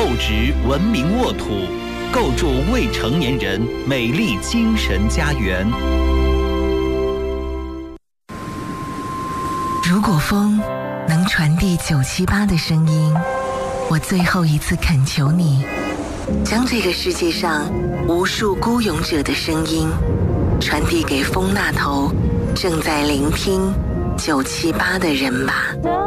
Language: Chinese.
厚植文明沃土，构筑未成年人美丽精神家园。 如果风能传递978的声音，我最后一次恳求你，将这个世界上无数孤勇者的声音传递给风那头正在聆听978的人吧。